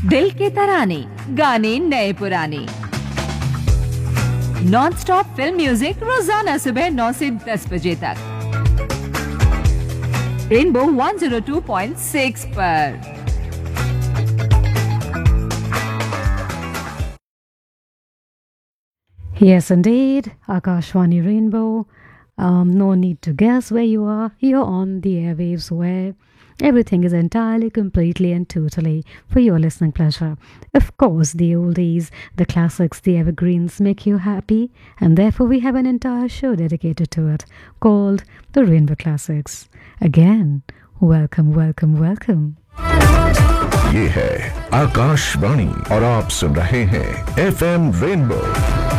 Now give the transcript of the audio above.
दिल के तराने, गाने नए पुराने, नॉन स्टॉप फिल्म म्यूजिक रोजाना सुबह 9 से 10 बजे तक रेनबो 102.6 पर। Yes, indeed, Akashvani Rainbow. No need to guess where you are. You're on the airwaves where everything is entirely, completely, and totally for your listening pleasure. Of course, the oldies, the classics, the evergreens make you happy, and therefore we have an entire show dedicated to it called The Rainbow Classics. Again, welcome, welcome, welcome. ये है आकाशवाणी और आप सुन रहे हैं FM rainbow